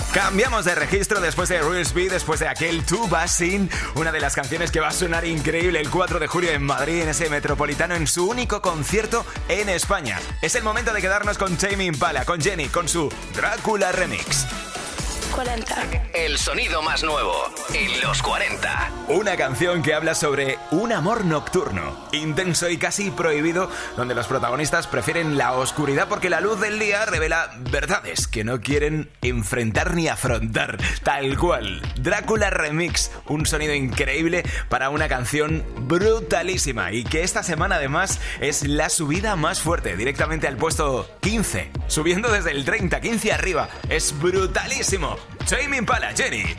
Cambiamos de registro después de Real Speed, después de aquel Tu Basin, una de las canciones que va a sonar increíble el 4 de julio en Madrid, en ese Metropolitano, en su único concierto en España. Es el momento de quedarnos con Tame Impala, con Jenny, con su Drácula Remix. 40. El sonido más nuevo en los 40. Una canción que habla sobre un amor nocturno, intenso y casi prohibido, donde los protagonistas prefieren la oscuridad porque la luz del día revela verdades que no quieren enfrentar ni afrontar. Tal cual. Drácula Remix, un sonido increíble para una canción brutalísima y que esta semana además es la subida más fuerte, directamente al puesto 15, subiendo desde el 30, 15 arriba. Es brutalísimo. Tame Impala, Jenny.